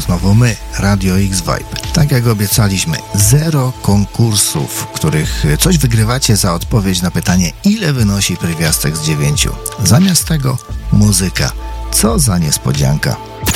znowu my, Radio X-Vibe. Tak jak obiecaliśmy, 0 konkursów, w których coś wygrywacie za odpowiedź na pytanie, ile wynosi pierwiastek z 9. Zamiast tego muzyka. Co za niespodzianka.